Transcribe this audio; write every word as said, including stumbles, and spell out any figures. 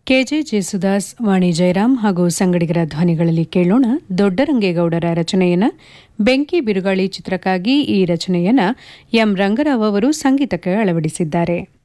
K J Yesudas, ವಾಣಿ ಜಯರಾಮ್ ಹಾಗೂ ಸಂಗಡಿಗರ ಧ್ವನಿಗಳಲ್ಲಿ ಕೇಳೋಣ ದೊಡ್ಡರಂಗೇಗೌಡರ ರಚನೆಯನ್ನ. ಬೆಂಕಿ ಬಿರುಗಾಳಿ ಚಿತ್ರಕ್ಕಾಗಿ ಈ ರಚನೆಯನ್ನ ಎಂ ರಂಗರಾವ್ ಅವರು ಸಂಗೀತಕ್ಕೆ ಅಳವಡಿಸಿದ್ದಾರೆ.